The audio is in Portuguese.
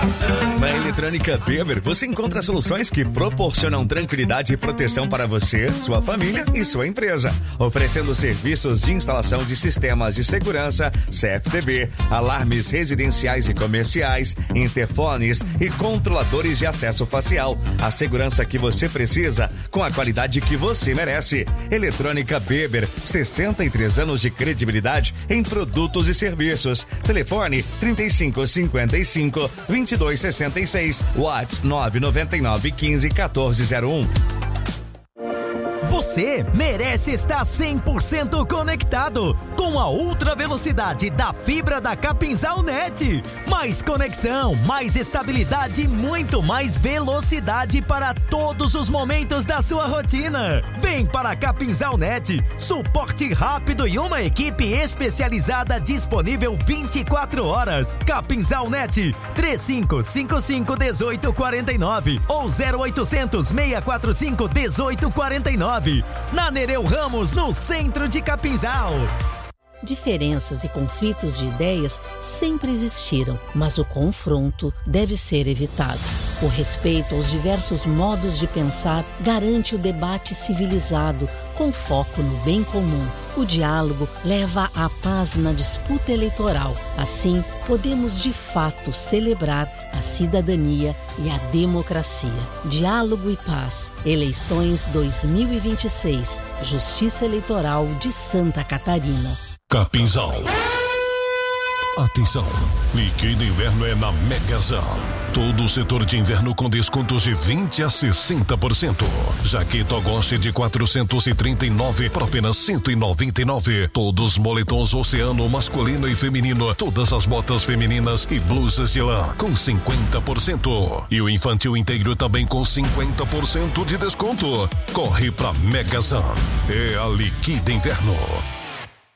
Na Eletrônica Weber, você encontra soluções que proporcionam tranquilidade e proteção para você, sua família e sua empresa. Oferecendo serviços de instalação de sistemas de segurança, CFTB, alarmes residenciais e comerciais, interfones e controladores de acesso facial. A segurança que você precisa, com a qualidade que você merece. Eletrônica Weber, 63 anos de credibilidade em produtos e serviços. Telefone 3555-2266. WhatsApp 999151401. Você merece estar 100% conectado com a ultra velocidade da fibra da Capinzal Net. Mais conexão, mais estabilidade e muito mais velocidade para todos os momentos da sua rotina. Vem para a Capinzal Net, suporte rápido e uma equipe especializada disponível 24 horas. Capinzal Net, 3555-1849 ou 0800-645-1849. Na Nereu Ramos, no centro de Capinzal. Diferenças e conflitos de ideias sempre existiram, mas o confronto deve ser evitado. O respeito aos diversos modos de pensar garante o debate civilizado, com foco no bem comum. O diálogo leva à paz na disputa eleitoral. Assim, podemos de fato celebrar a cidadania e a democracia. Diálogo e paz. Eleições 2026. Justiça Eleitoral de Santa Catarina. Capinzal. Atenção, Liquida Inverno é na Megazão. Todo o setor de inverno com descontos de 20% a 60%. Jaqueta Ogoste de 439 por apenas 199. Todos moletons Oceano masculino e feminino. Todas as botas femininas e blusas de lã com 50%. E o infantil inteiro também com 50% de desconto. Corre pra Megazão. É a Liquida Inverno.